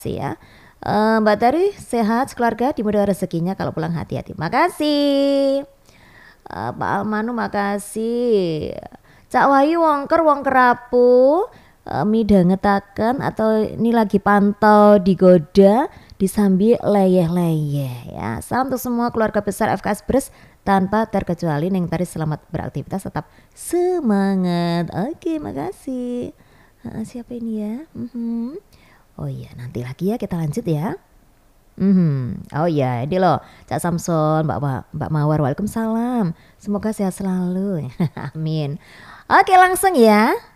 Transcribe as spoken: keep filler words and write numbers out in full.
Sih ya. Eh, Mbak Tari sehat keluarga dimudahkan rezekinya kalau pulang hati-hati. Makasih. Eh, Pak Almanu makasih. Cak Wahyu wongker wong kerapu eh, midhangetaken atau ini lagi pantau digoda disambi leyeh-leyeh ya. Salam untuk semua keluarga besar F K S Bres tanpa terkecuali Neng Tari selamat beraktivitas tetap semangat. Oke, makasih. Ah, siapa ini ya? Mhm. Oh iya, nanti lagi ya kita lanjut ya. Mhm. Oh iya, ini loh, Cak Samson, Mbak Ma- Mbak Mawar, Waalaikumsalam. Semoga sehat selalu. Amin. Oke, langsung ya.